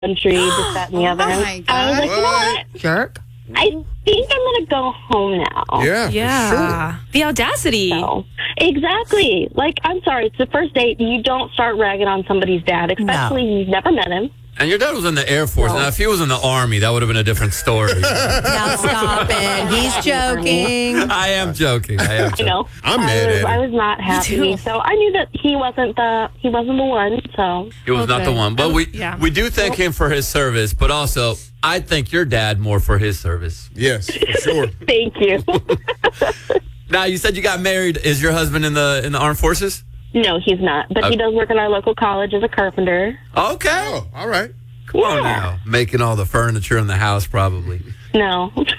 country, this, that, and the other. my I was like, God. you know what? Jerk. I think I'm going to go home now. Yeah, Yeah. The audacity. So, exactly. Like, I'm sorry, it's the first date. You don't start ragging on somebody's dad, especially you've never met him. And your dad was in the Air Force. Now, if he was in the Army, that would have been a different story. Now stop it. He's joking. I am joking. You know, I'm mad at him. I was not happy. So I knew that he wasn't the one. So He was not the one. But Yeah. we do thank him for his service, but also I thank your dad more for his service. Yes, for sure. thank you. Now, you said you got married. Is your husband in the armed forces? No, he's not. But he does work in our local college as a carpenter. Okay. Oh, all right. Come on now. Making all the furniture in the house, probably. No. Wrong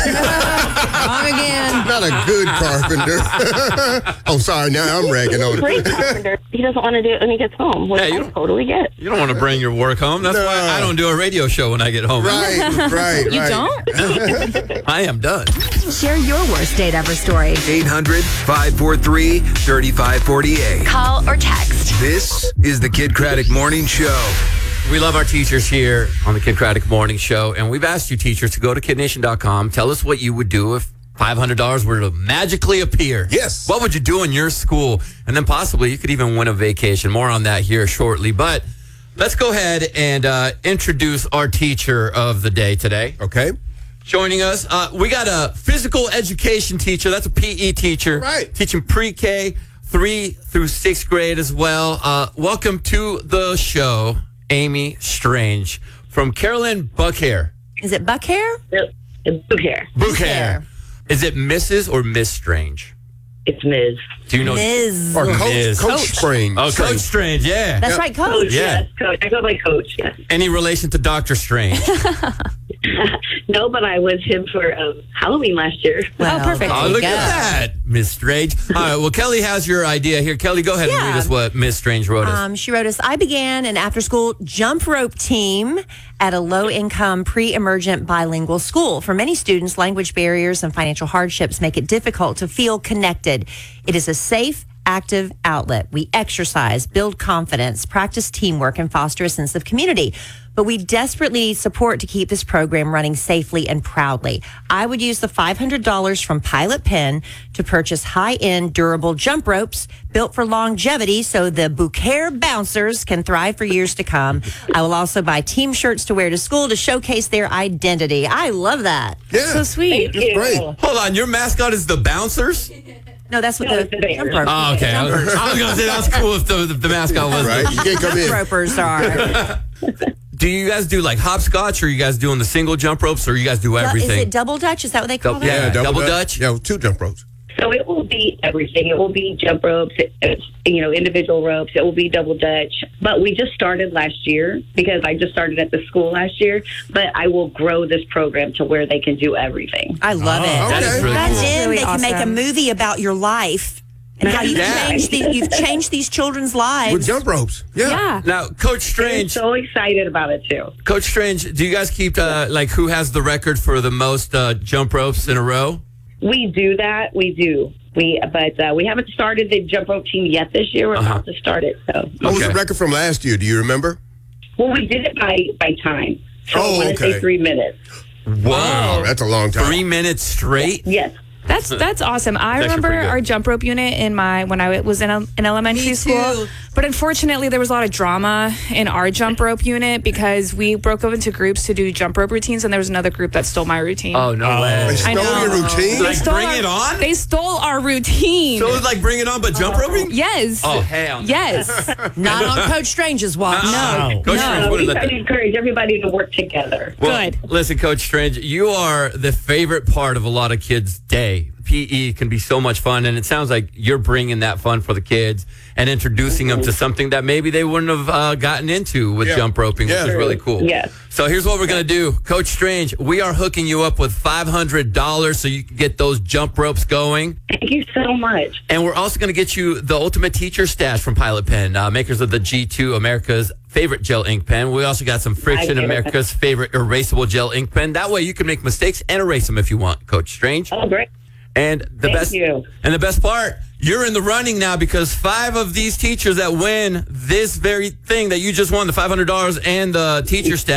again. Not a good carpenter. Oh, sorry. Now I'm ragging on Great it. carpenter. He doesn't want to do it when he gets home, which Hey, you I don't- totally get. You don't want to bring your work home. That's No. why I don't do a radio show when I get home. Right. You don't? I am done. Share your worst date ever story. 800-543-3548. Call or text. This is the Kid Craddock Morning Show. We love our teachers here on the Kid Craddock Morning Show, and we've asked you teachers to go to kidnation.com. Tell us what you would do if $500 were to magically appear. Yes. What would you do in your school? And then possibly you could even win a vacation. More on that here shortly. But let's go ahead and introduce our teacher of the day today. Okay. Joining us, we got a physical education teacher. That's a PE teacher. Right. Teaching pre-K 3 through 6th grade as well. Welcome to the show, Amy Strange from Carolyn Buckhair. Is it buck hair? Book hair. Buckhair. Is it Mrs. or Miss Strange? It's Ms. Do you know? Ms. Or Miss. Coach Strange. Oh, Coach Strange, yeah. That's right, coach. Yeah. Yes, Coach. I go by Coach, yes. Any relation to Dr. Strange? No, but I was him for Halloween last year. Well, perfect. there Oh, you look go. at that, Miss Strange. All right, well, Kelly has your idea here. Kelly, go ahead and read us what Miss Strange wrote us. She wrote us, I began an after-school jump rope team at a low-income pre-emergent bilingual school. For many students, language barriers and financial hardships make it difficult to feel connected. It is a safe, active outlet. We exercise, build confidence, practice teamwork, and foster a sense of community. But we desperately need support to keep this program running safely and proudly. I would use the $500 from Pilot Pen to purchase high-end durable jump ropes built for longevity so the Bucaire bouncers can thrive for years to come. I will also buy team shirts to wear to school to showcase their identity. I love that. Yeah. So sweet. That's great. Hold on, your mascot is the Bouncers? No, that's what it's the the bear. jump rope. Oh, okay. I was going to say that's cool if the mascot was. Right. You can't come in. Ropers are. Do you guys do like hopscotch, or are you guys doing the single jump ropes, or you guys do Is everything? it double Dutch? Is that what they call Yeah. it? double Dutch? Yeah, 2 jump ropes. So it will be everything. It will be jump ropes, individual ropes. It will be double Dutch. But we just started last year because I just started at the school last year. But I will grow this program to where they can do everything. I love it. That is really That's cool. it. Really They can make a awesome. movie about your life and how you've changed these children's lives. With jump ropes. Yeah. Yeah. Now, Coach I'm Strange, so excited about it too. Coach Strange, do you guys keep like who has the record for the most jump ropes in a row? We do that. We do. But we haven't started the jump rope team yet this year. We're about to start it. So, What was Okay. the record from last year? Do you remember? well, we did it by time. So Oh, I want to say okay. 3 minutes. Wow, that's a long time. 3 minutes straight? Yes. That's awesome. I That's remember pretty good. our jump rope unit when I was in elementary Me school. too. But unfortunately, there was a lot of drama in our jump rope unit because we broke up into groups to do jump rope routines, and there was another group that stole my routine. Oh, no way. They stole know. your routine? Like, Stole bring it on? They stole our routine. So it was like bring it on, but jump roping? Yes. Oh, hell no. Yes. Not on Coach Strange's watch. No. Coach No. Strange, So what we is try to that? encourage everybody to work together. Well, Good. Listen, Coach Strange, you are the favorite part of a lot of kids' day. PE can be so much fun, and it sounds like you're bringing that fun for the kids and introducing them to something that maybe they wouldn't have gotten into with jump roping, which is really cool. Yes. So here's what we're going to do. Coach Strange, we are hooking you up with $500 so you can get those jump ropes going. Thank you so much. And we're also going to get you the Ultimate Teacher Stash from Pilot Pen, makers of the G2, America's favorite gel ink pen. We also got some Friction, I get it. America's favorite erasable gel ink pen. That way you can make mistakes and erase them if you want, Coach Strange. Oh, great. And the Thank best you. and the best part, You're in the running now because 5 of these teachers that win this very thing that you just won, the $500 and the teacher staff,